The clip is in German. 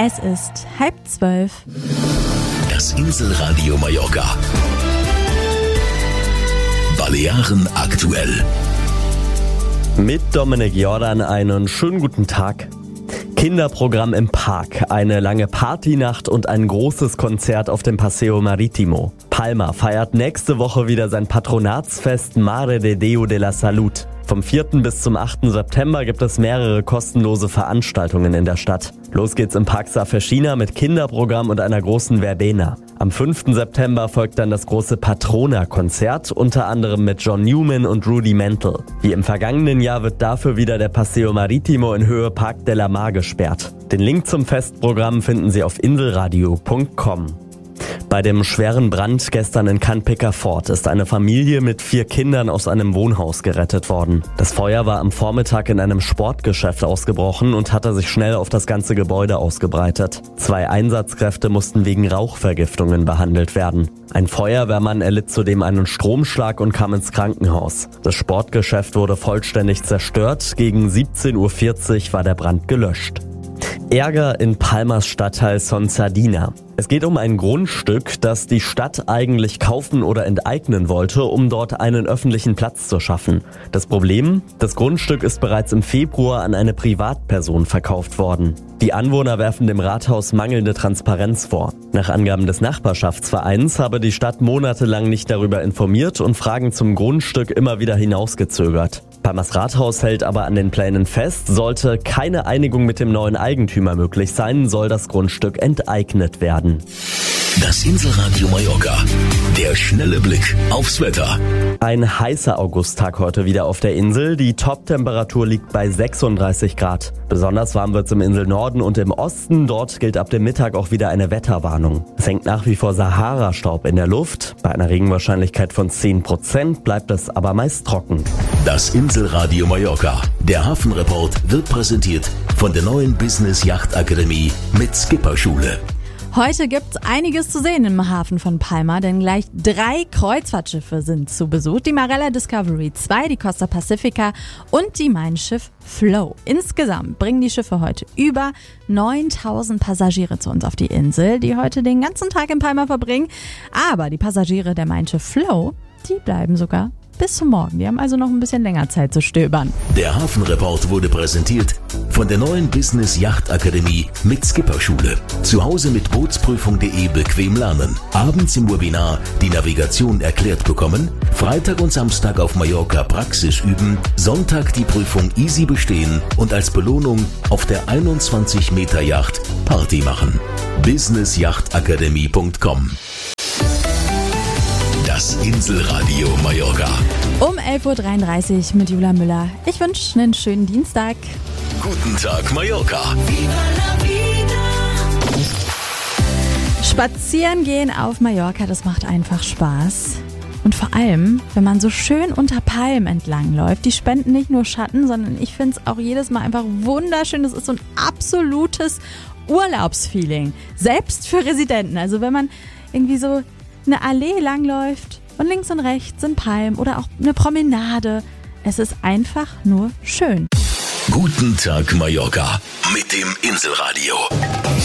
Es ist 11:30. Das Inselradio Mallorca. Balearen aktuell. Mit Dominik Jordan einen schönen guten Tag. Kinderprogramm im Park, eine lange Partynacht und ein großes Konzert auf dem Paseo Marítimo. Palma feiert nächste Woche wieder sein Patronatsfest Mare de Déu de la Salud. Vom 4. bis zum 8. September gibt es mehrere kostenlose Veranstaltungen in der Stadt. Los geht's im Park Safeshina mit Kinderprogramm und einer großen Verbena. Am 5. September folgt dann das große Patrona-Konzert, unter anderem mit John Newman und Rudy Mantle. Wie im vergangenen Jahr wird dafür wieder der Paseo Marítimo in Höhe Parc de la Mar gesperrt. Den Link zum Festprogramm finden Sie auf inselradio.com. Bei dem schweren Brand gestern in Cannes-Picard ist eine Familie mit 4 Kindern aus einem Wohnhaus gerettet worden. Das Feuer war am Vormittag in einem Sportgeschäft ausgebrochen und hatte sich schnell auf das ganze Gebäude ausgebreitet. 2 Einsatzkräfte mussten wegen Rauchvergiftungen behandelt werden. Ein Feuerwehrmann erlitt zudem einen Stromschlag und kam ins Krankenhaus. Das Sportgeschäft wurde vollständig zerstört. Gegen 17:40 Uhr war der Brand gelöscht. Ärger in Palmas Stadtteil Son Sardina. Es geht um ein Grundstück, das die Stadt eigentlich kaufen oder enteignen wollte, um dort einen öffentlichen Platz zu schaffen. Das Problem? Das Grundstück ist bereits im Februar an eine Privatperson verkauft worden. Die Anwohner werfen dem Rathaus mangelnde Transparenz vor. Nach Angaben des Nachbarschaftsvereins habe die Stadt monatelang nicht darüber informiert und Fragen zum Grundstück immer wieder hinausgezögert. Palmas Rathaus hält aber an den Plänen fest, sollte keine Einigung mit dem neuen Eigentümer möglich sein, soll das Grundstück enteignet werden. Das Inselradio Mallorca. Der schnelle Blick aufs Wetter. Ein heißer Augusttag heute wieder auf der Insel. Die Toptemperatur liegt bei 36 Grad. Besonders warm wird es im Inselnorden und im Osten. Dort gilt ab dem Mittag auch wieder eine Wetterwarnung. Es hängt nach wie vor Sahara-Staub in der Luft. Bei einer Regenwahrscheinlichkeit von 10% bleibt es aber meist trocken. Das Inselradio Mallorca. Der Hafenreport wird präsentiert von der neuen Business Yacht Akademie mit Skipperschule. Heute gibt's einiges zu sehen im Hafen von Palma, denn gleich 3 Kreuzfahrtschiffe sind zu Besuch. Die Marella Discovery 2, die Costa Pacifica und die Mein Schiff Flow. Insgesamt bringen die Schiffe heute über 9000 Passagiere zu uns auf die Insel, die heute den ganzen Tag in Palma verbringen. Aber die Passagiere der Mein Schiff Flow, die bleiben sogar bis zum Morgen. Die haben also noch ein bisschen länger Zeit zu stöbern. Der Hafenreport wurde präsentiert von der neuen Business Yacht Akademie mit Skipperschule. Zu Hause mit Bootsprüfung.de bequem lernen. Abends im Webinar die Navigation erklärt bekommen. Freitag und Samstag auf Mallorca Praxis üben. Sonntag die Prüfung easy bestehen und als Belohnung auf der 21 Meter Yacht Party machen. businessjachtakademie.com. Das Inselradio Mallorca. Um 11:33 Uhr mit Julia Müller. Ich wünsche einen schönen Dienstag. Guten Tag Mallorca. Spazieren gehen auf Mallorca, das macht einfach Spaß. Und vor allem, wenn man so schön unter Palmen entlang läuft, die spenden nicht nur Schatten, sondern ich finde es auch jedes Mal einfach wunderschön. Das ist so ein absolutes Urlaubsfeeling. Selbst für Residenten. Also wenn man irgendwie so eine Allee langläuft und links und rechts sind Palmen oder auch eine Promenade. Es ist einfach nur schön. Guten Tag Mallorca mit dem Inselradio.